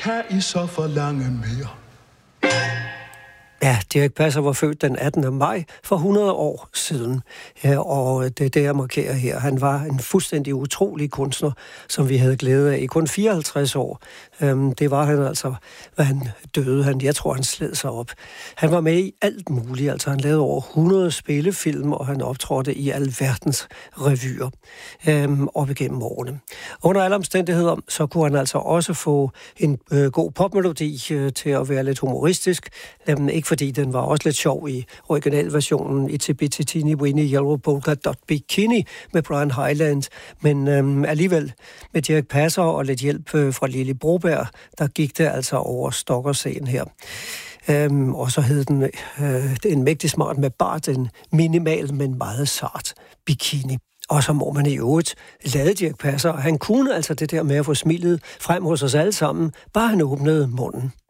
kan I så forlange mere? Ja, Dirch Passer var født den 18. maj for 100 år siden, og det er det, jeg markerer her. Han var en fuldstændig utrolig kunstner, som vi havde glæde af i kun 54 år. Det var han altså, hvad han døde. Jeg tror, han sled sig op. Han var med i alt muligt, altså han lavede over 100 spillefilm, og han optrådte i alverdens revyer op igennem årene. Under alle omstændigheder, så kunne han altså også få en god popmelodi til at være lidt humoristisk, ikke fordi den var også lidt sjov i originalversionen i Tibititini Winnie Yellow Polka Dot Bikini med Brian Hyland, men alligevel med Dirch Passer og lidt hjælp fra Lili Broberg, der gik det altså over stok og sten her. Og så hed den en mægtig smart med bare en minimal, men meget sart bikini. Og så må man i øvrigt lade Dirch Passer. Han kunne altså det der med at få smilet frem hos os alle sammen, bare han åbnede munden.